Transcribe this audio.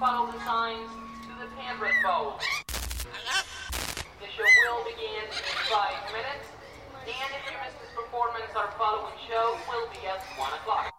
follow the signs to the Pandreth Bowl. The show will begin in 5 minutes, and if you miss this performance, our following show will be at 1 o'clock.